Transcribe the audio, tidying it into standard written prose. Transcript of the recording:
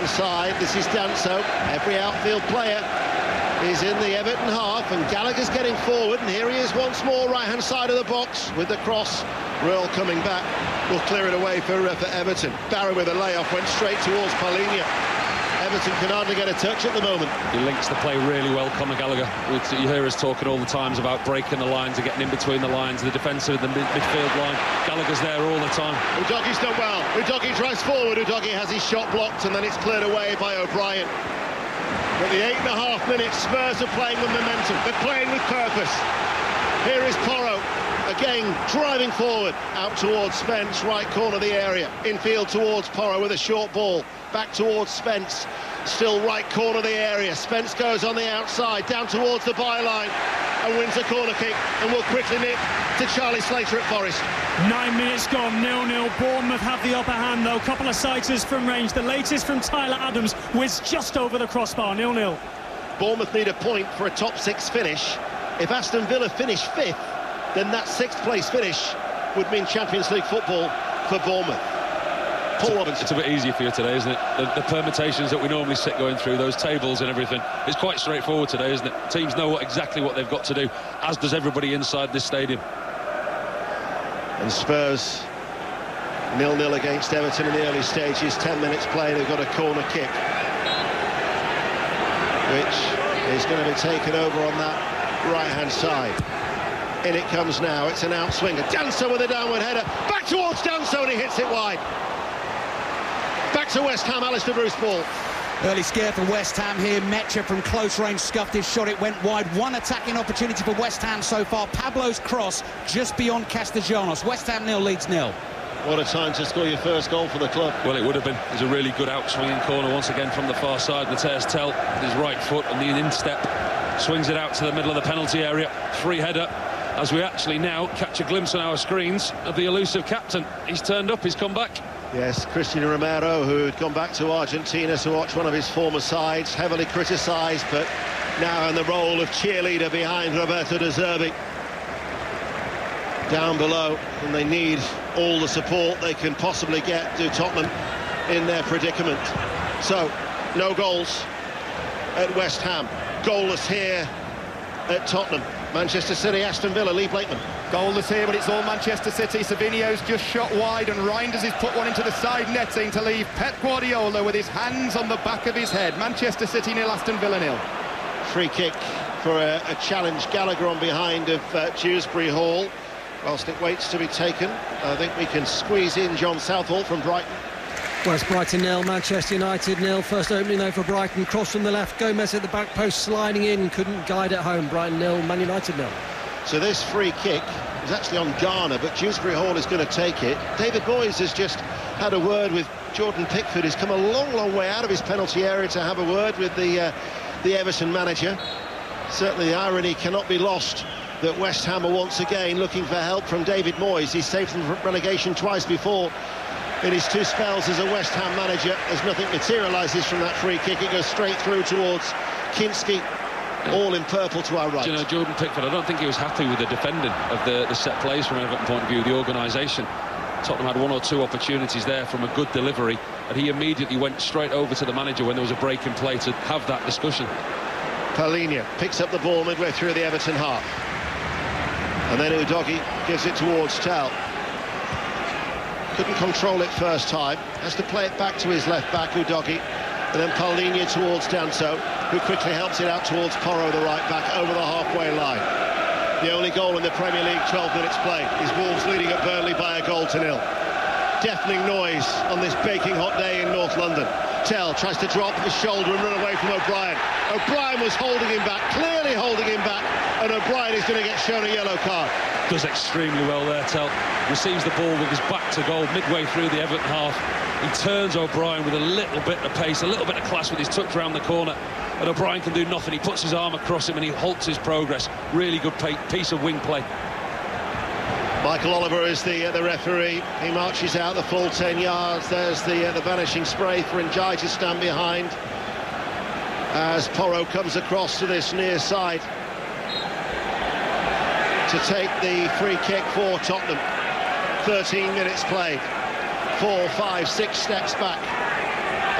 right-hand side. This is Danso. Every outfield player is in the Everton half, and Gallagher's getting forward, and here he is once more, right-hand side of the box with the cross. Röhrl coming back, will clear it away for Everton. Barrow with a layoff, went straight towards Palhinha. Everton can hardly get a touch at the moment. He links the play really well, Conor Gallagher. You hear us talking all the times about breaking the lines and getting in between the lines, the defensive and the midfield line. Gallagher's there all the time. Udogie's done well. Udogie drives forward. Udogie has his shot blocked, and then it's cleared away by O'Brien. But the 8.5 minutes, Spurs are playing with momentum. They're playing with purpose. Here is Porro, again driving forward, out towards Spence, right corner of the area. Infield towards Porro with a short ball. Back towards Spence, still right corner of the area. Spence goes on the outside, down towards the byline, and wins a corner kick, and will quickly nip to Charlie Slater at Forest. 9 minutes gone, 0-0. Bournemouth have the upper hand, though. Couple of sighters from range. The latest from Tyler Adams whizzed just over the crossbar, 0-0. Bournemouth need a point for a top 6 finish. If Aston Villa finish 5th, then that 6th place finish would mean Champions League football for Bournemouth. Paul Robinson. It's a bit easier for you today, isn't it? The permutations that we normally sit going through, those tables and everything, it's quite straightforward today, isn't it? Teams know exactly what they've got to do, as does everybody inside this stadium. And Spurs 0-0 against Everton in the early stages. 10 minutes play, they've got a corner kick, which is going to be taken over on that right-hand side. In it comes now, it's an outswinger. Danso with a downward header, back towards Danso, and he hits it wide. Back to West Ham, Alistair Bruce ball. Early scare for West Ham here. Mecha from close range scuffed his shot, it went wide. One attacking opportunity for West Ham so far. Pablo's cross just beyond Castellanos. West Ham 0, Leeds 0. What a time to score your first goal for the club. Well, it would have been. There's a really good outswinging corner once again from the far side. Matthias Tell with his right foot and the instep swings it out to the middle of the penalty area. Free header, as we actually now catch a glimpse on our screens of the elusive captain. He's turned up, he's come back. Yes, Cristian Romero, who had gone back to Argentina to watch one of his former sides, heavily criticised, but now in the role of cheerleader behind Roberto De Zerbi. Down below, and they need all the support they can possibly get to Tottenham in their predicament. So, no goals at West Ham. Goalless here at Tottenham. Manchester City, Aston Villa, Lee Blakeman. Goalless here, but it's all Manchester City. Savinho's just shot wide, and Reinders has put one into the side netting to leave Pep Guardiola with his hands on the back of his head. Manchester City 0, Aston Villa 0. Free kick for a challenge. Gallagher on behind of Dewsbury Hall. Whilst it waits to be taken, I think we can squeeze in John Southall from Brighton. West Brighton 0, Manchester United 0. First opening though for Brighton. Cross from the left. Gomez at the back post, sliding in, couldn't guide it home. Brighton 0, Man United 0. So this free kick is actually on Garner, but Dewsbury Hall is going to take it. David Moyes has just had a word with Jordan Pickford. He's come a long way out of his penalty area to have a word with the Everton manager. Certainly the irony cannot be lost that West Ham are once again looking for help from David Moyes. He's saved them from relegation twice before in his 2 spells as a West Ham manager, as nothing materialises from that free kick. It goes straight through towards Kinski, all in purple to our right. You know, Jordan Pickford, I don't think he was happy with the defending of the set plays from an Everton point of view, the organisation. Tottenham had 1 or 2 opportunities there from a good delivery, and he immediately went straight over to the manager when there was a break in play to have that discussion. Palhinha picks up the ball midway through the Everton half. And then Udogie gives it towards Tell. Couldn't control it first time. Has to play it back to his left back, Udogie. And then Palhinha towards Danso, who quickly helps it out towards Porro, the right back, over the halfway line. The only goal in the Premier League 12 minutes play is Wolves leading at Burnley by a goal to 0. Deafening noise on this baking hot day in North London. Tell tries to drop his shoulder and run away from O'Brien. O'Brien was holding him back, clearly holding him back, and O'Brien is going to get shown a yellow card. Does extremely well there, Tell. Receives the ball with his back to goal midway through the Everton half. He turns O'Brien with a little bit of pace, a little bit of class with his touch around the corner, and O'Brien can do nothing. He puts his arm across him and he halts his progress. Really good piece of wing play. Michael Oliver is the referee. He marches out the full 10 yards. There's the vanishing spray for Ndiaye to stand behind as Porro comes across to this near side to take the free kick for Tottenham. 13 minutes played. 4, 5, 6 steps back.